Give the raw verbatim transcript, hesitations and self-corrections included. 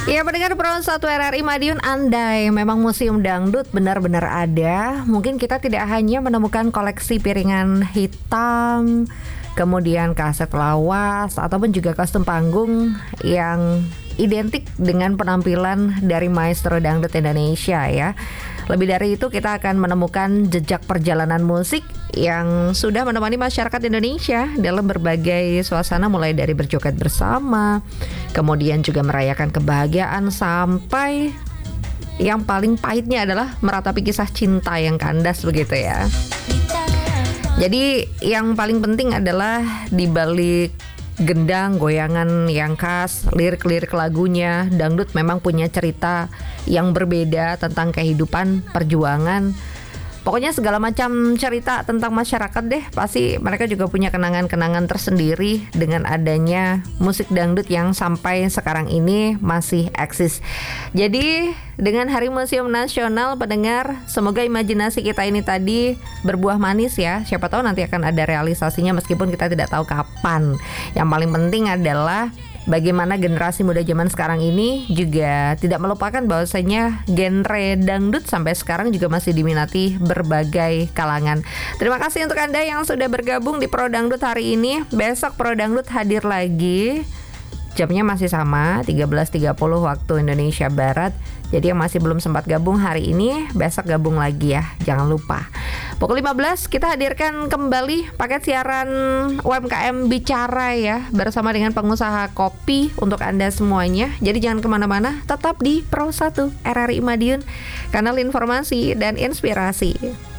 Ya, pendengar Pro satu R R I Madiun, andai memang museum dangdut benar-benar ada, mungkin kita tidak hanya menemukan koleksi piringan hitam, kemudian kaset lawas, ataupun juga kostum panggung yang identik dengan penampilan dari maestro dangdut Indonesia ya. Lebih dari itu, kita akan menemukan jejak perjalanan musik yang sudah menemani masyarakat Indonesia dalam berbagai suasana, mulai dari berjoget bersama, kemudian juga merayakan kebahagiaan, sampai yang paling pahitnya adalah meratapi kisah cinta yang kandas begitu ya. Jadi yang paling penting adalah di balik gendang, goyangan yang khas, lirik-lirik lagunya, dangdut memang punya cerita yang berbeda tentang kehidupan, perjuangan. Pokoknya segala macam cerita tentang masyarakat deh. Pasti mereka juga punya kenangan-kenangan tersendiri dengan adanya musik dangdut yang sampai sekarang ini masih eksis. Jadi dengan Hari Museum Nasional, pendengar, semoga imajinasi kita ini tadi berbuah manis ya. Siapa tahu nanti akan ada realisasinya meskipun kita tidak tahu kapan. Yang paling penting adalah bagaimana generasi muda zaman sekarang ini juga tidak melupakan bahwasanya genre dangdut sampai sekarang juga masih diminati berbagai kalangan. Terima kasih untuk Anda yang sudah bergabung di Pro Dangdut hari ini. Besok Pro Dangdut hadir lagi. Jamnya masih sama, tiga belas tiga puluh waktu Indonesia Barat. Jadi yang masih belum sempat gabung hari ini, besok gabung lagi ya, jangan lupa. Pukul lima belas kita hadirkan kembali paket siaran U M K M Bicara ya, bersama dengan pengusaha kopi untuk Anda semuanya. Jadi jangan kemana-mana, tetap di Pro satu R R I Madiun, kanal informasi dan inspirasi.